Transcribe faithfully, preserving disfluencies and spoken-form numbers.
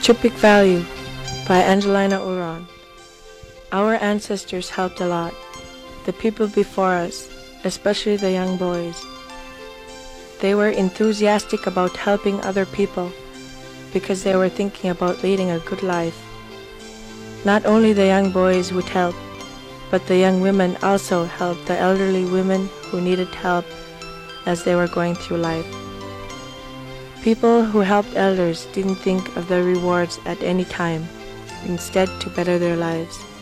Chupik Value by Angelina Uron. Our ancestors helped a lot. The people before us, especially the young boys. They were enthusiastic about helping other people because they were thinking about leading a good life. Not only the young boys would help, but the young women also helped the elderly women who needed help as they were going through life. People who helped elders didn't think of their rewards at any time, instead to better their lives.